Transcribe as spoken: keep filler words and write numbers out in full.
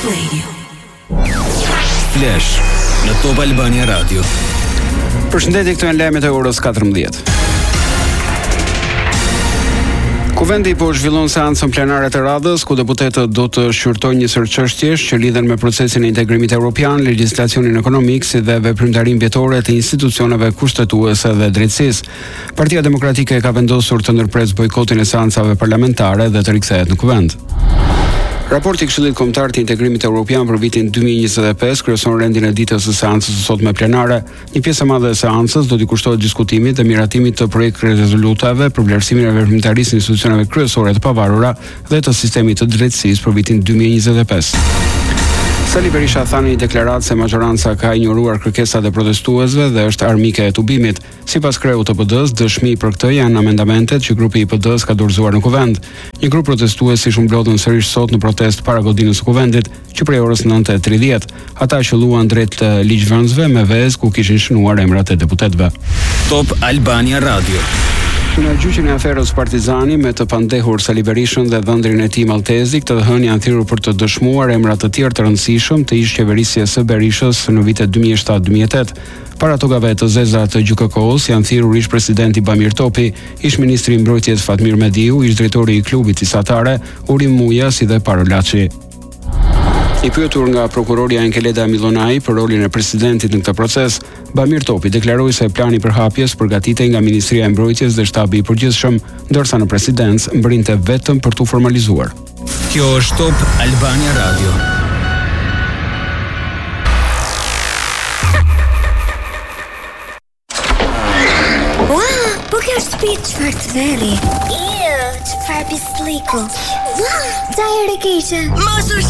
Radio. Flash në Top Albania Radio. Përshëndetje, këto janë lajmet e orës katërmbëdhjetë. Kuvendi po zhvillon seancën plenare të radhës, ku deputetët do të shqyrtojnë një sër çështjesh që lidhen me procesin e integrimit evropian, legjislacionin ekonomik, si dhe veprimtarinë vjetore të institucioneve kushtetuese dhe drejtësisë. Partia Demokratike ka vendosur të ndërpresë bojkotin e seancave parlamentare dhe të rikthehet në kuvend. Raporti i Këshillit Kombëtar të Integrimit Evropian për vitin dy mijë e njëzet e pesë kryeson rendin e ditës së seancës së sotme plenare. Një pjesë e madhe e seancës do t'i kushtohet diskutimit dhe miratimit të projekte rezolutave për vlerësimin e veprimtarisë së institucioneve kryesore të pavarura dhe të sistemit të drejtësisë për vitin dy mijë e njëzet e pesë. Sali Berisha tha në një deklaratë se majoranca ka injoruar kërkesat e protestuesve dhe është armike e tubimit. Sipas kreut të P D-s, dëshmi për këtë janë amendamentet që grupi i P D-s ka dorëzuar në kuvend. Një grup protestuesi shumblodhen sërish sot në protestë para godinës së kuvendit, që prej orës nëntë e tridhjetë. Ata qelluan drejt ligjvënësve me vezë ku kishin shënuar emrat e deputetëve. Top Albania Radio. Në gjyqin e aferës Partizani me të pandehur Sali Berishën dhe dhëndrin e tij maltezi, këtë hënë janë thirrur për të dëshmuar emra të tjerë të rëndësishëm të ish qeverisjes së Berishës në vitet dy mijë e shtatë dy mijë e tetë. Para tokave të zeza të G K K-s janë thirrur ish presidenti Bamir Topi, ish ministri i mbrojtjes Fatmir Mediu, ish drejtori i klubit Isatare Urim Muja si dhe Paro Laçi. I pyetur nga prokuroria Enkeleda Milonai për rolin e presidentit në këtë proces, Bamir Topi deklaroi se plani përhapjes përgatitej nga Ministria e Mbrojtjes dhe Shtabi i Përgjithshëm, ndërsa në presidencë mbrinte vetëm për t'u formalizuar. Kjo është Top Albania Radio. Wow, po kjo është shtëpi çfarë të veri. Iu, çfarë pisliku. Wow, çfarë e keqe. Mos u